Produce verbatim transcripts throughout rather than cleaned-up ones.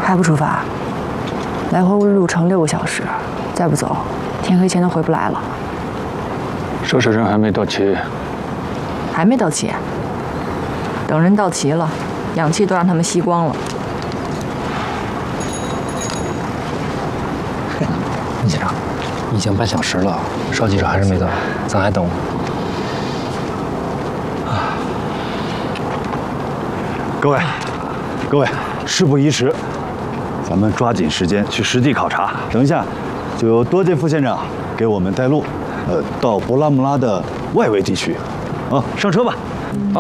还不出发？来回路程六个小时，再不走，天黑前都回不来了。 收车证还没到期， 还没到期。等人到齐了，氧气都让他们吸光了。 李县长，已经半小时了，邵记者还是没到，咱还等吗？ 啊！各位，各位，事不宜迟，咱们抓紧时间去实地考察。等一下，就由多杰副县长给我们带路，呃，到博拉穆拉的外围地区。啊，上车吧。好。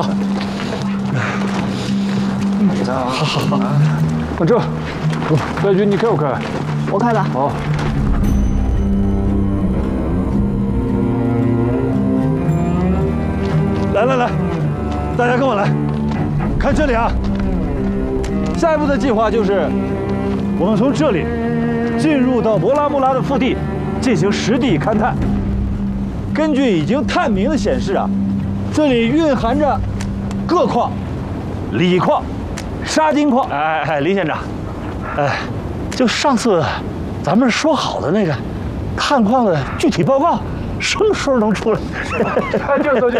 好好好。那这，戴军，你开不开？ 我开吧。 好。 来来来，大家跟我来，看这里啊！下一步的计划就是，我们从这里进入到博拉穆拉的腹地，进行实地勘探。根据已经探明的显示啊，这里蕴含着铬矿、锂矿、沙金矿。哎哎，李县长，哎，就上次咱们说好的那个探矿的具体报告。什么时候能出来？ 就是就是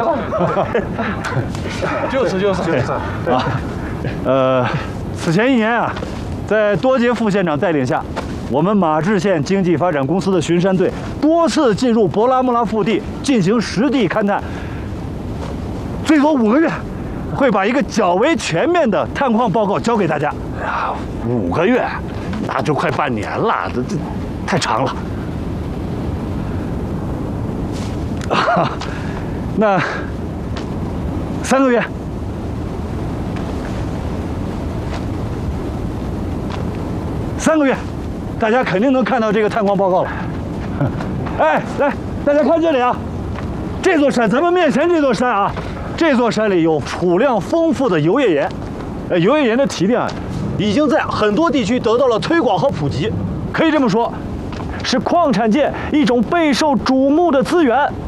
就是就是就是啊！呃，此前一年啊，在多杰副县长带领下，我们马志县经济发展公司的巡山队多次进入博拉穆拉腹地进行实地勘探，最多五个月，会把一个较为全面的探矿报告交给大家。哎呀，五个月，那就快半年了，这这太长了。啊，那三个月，三个月，大家肯定能看到这个探矿报告了。哎，来，大家看这里啊，这座山，咱们面前这座山啊，这座山里有储量丰富的油页岩，呃，油页岩的提炼已经在很多地区得到了推广和普及，可以这么说，是矿产界一种备受瞩目的资源。